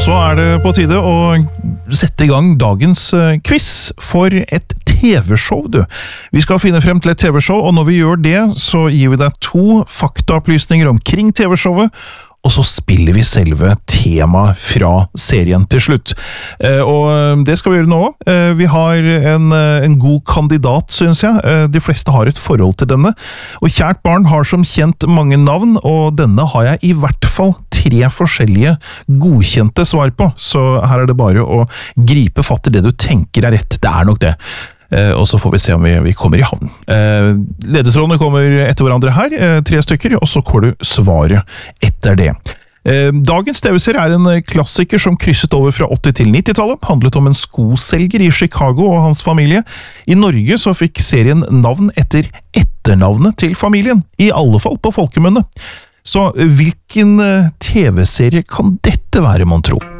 Så det på tide å sette i gang dagens quiz for et TV-show, du. Vi skal finne frem til et TV-show, og når vi gjør det, så gir vi deg 2 faktaopplysninger omkring TV-showet, og så spiller vi selve temaet fra serien til slutt. Og det skal vi gjøre nå. Vi har en god kandidat, synes jeg. De fleste har et forhold til denne. Og kjært barn har som kjent mange navn, og denne har jeg i hvert fall 3 forskjellige godkjente svar på. Så her det bare å gripe fatt i det du tenker rett. Det nok det. Og så får vi se om vi kommer i havn. Ledetrådene kommer etter hverandre her, 3 stykker, og så får du svaret etter det. Dagens TV-serie en klassiker som krysset over fra 80- til 90-tallet, handlet om en skoselger i Chicago og hans familie. I Norge så fikk serien navn etter etternavnet til familien, i alle fall på folkemunne. Så hvilken TV-serie kan dette være, mon tro?